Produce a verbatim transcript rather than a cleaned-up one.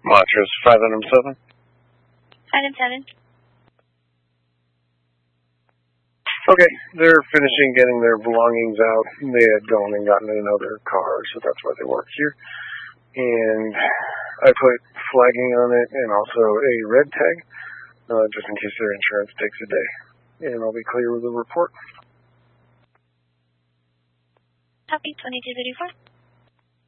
Montrose, five item seven. Item seven. Okay, they're finishing getting their belongings out. They had gone and gotten another car, so that's why they weren't here. And I put flagging on it and also a red tag, uh, just in case their insurance takes a day. And I'll be clear with the report. Copy, twenty-two thirty-four.